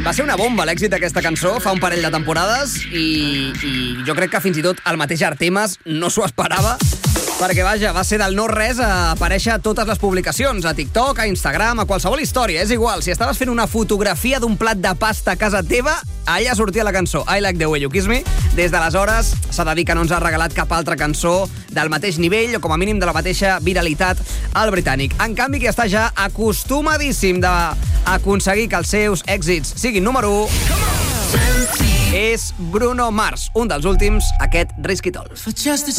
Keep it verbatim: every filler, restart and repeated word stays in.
va ser una bomba l'èxit d'aquesta cançó fa un parell de temporades i, i jo crec que fins i tot el mateix Artemas no s'ho esperava, perquè, vaja, va ser del no-res a aparèixer a totes les publicacions, a TikTok, a Instagram, a qualsevol història, és igual. Si estaves fent una fotografia d'un plat de pasta a casa teva, allà sortia la cançó I Like the Way You Kiss Me. Des d'aleshores, s'ha de dir que no ens ha regalat cap altra cançó del mateix nivell o com a mínim de la mateixa viralitat al britànic. En canvi, qui està ja acostumadíssim d'aconseguir que els seus èxits siguin número u és Bruno Mars, un dels últims, aquest Risk It All.